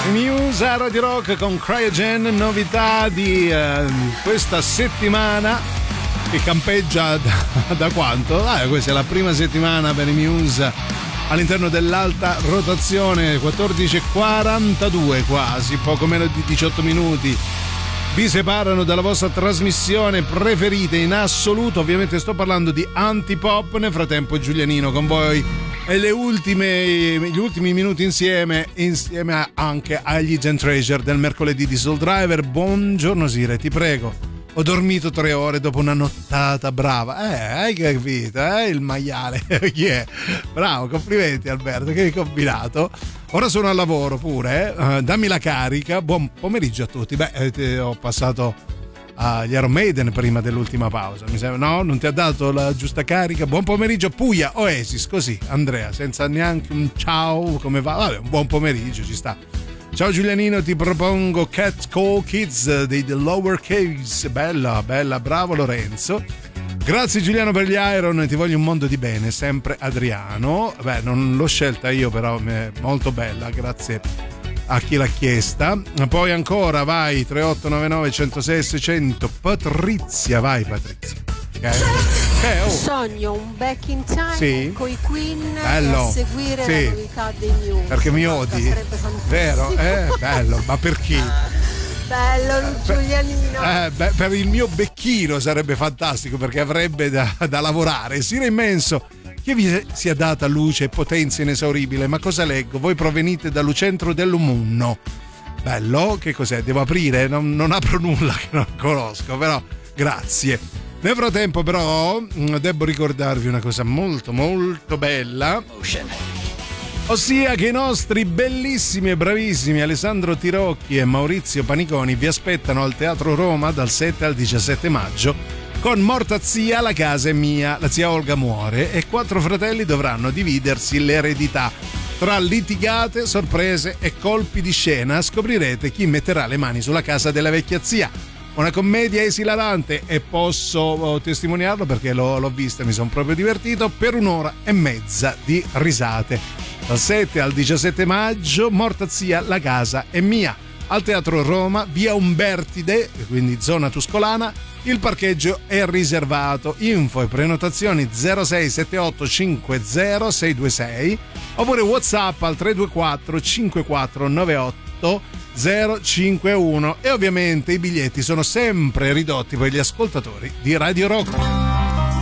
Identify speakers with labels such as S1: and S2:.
S1: Muse a Radio Rock con Cryogen, novità di questa settimana che campeggia da quanto? Questa è la prima settimana per i Muse all'interno dell'alta rotazione, 14:42 quasi, poco meno di 18 minuti. Vi separano dalla vostra trasmissione preferita in assoluto, ovviamente sto parlando di Antipop. Nel frattempo Giulianino con voi e gli ultimi minuti insieme anche agli Gen Treasure del mercoledì di Soul Driver. Buongiorno Sire, ti prego. Ho dormito 3 ore dopo una nottata brava. Hai capito, il maiale. Chi è? Bravo, complimenti Alberto, che hai combinato. Ora sono al lavoro pure, dammi la carica. Buon pomeriggio a tutti. Ho passato agli Iron Maiden prima dell'ultima pausa, mi sembra. No, non ti ha dato la giusta carica. Buon pomeriggio Puglia, Oasis, così Andrea, senza neanche un ciao, come va? Vabbè, un buon pomeriggio, ci sta. Ciao Giulianino, ti propongo Cat Call Kids dei The Lower Case. Bella, bravo Lorenzo. Grazie Giuliano per gli Iron, ti voglio un mondo di bene, sempre Adriano. Non l'ho scelta io, però è molto bella, grazie a chi l'ha chiesta. Poi ancora, vai, 3899 106 600. Patrizia, vai Patrizia.
S2: Sogno un back in time con i Queen
S1: bello.
S2: E a seguire la novità dei Muse.
S1: Perché mi odi?
S2: Sarebbe fantastico.
S1: Vero? Bello, ma perché?
S2: Bello Giulianino.
S1: Per il mio becchino sarebbe fantastico, perché avrebbe da lavorare. Sire immenso, che vi sia data luce e potenza inesauribile. Ma cosa leggo? Voi provenite dal centro dell'Umunno. Bello, che cos'è? Devo aprire? Non apro nulla che non conosco, però grazie. Nel frattempo però devo ricordarvi una cosa molto molto bella, ossia che i nostri bellissimi e bravissimi Alessandro Tirocchi e Maurizio Paniconi vi aspettano al Teatro Roma dal 7 al 17 maggio con Morta zia, la casa è mia, la zia Olga muore e 4 fratelli dovranno dividersi l'eredità. Tra litigate, sorprese e colpi di scena scoprirete chi metterà le mani sulla casa della vecchia zia. Una commedia esilarante e posso testimoniarlo perché l'ho vista e mi sono proprio divertito, per 1.5 ore di risate. Dal 7 al 17 maggio, Morta zia, la casa è mia. Al Teatro Roma, via Umbertide, quindi zona tuscolana, il parcheggio è riservato. Info e prenotazioni 0678 50 626 oppure WhatsApp al 324 5498 051 e ovviamente i biglietti sono sempre ridotti per gli ascoltatori di Radio Rock.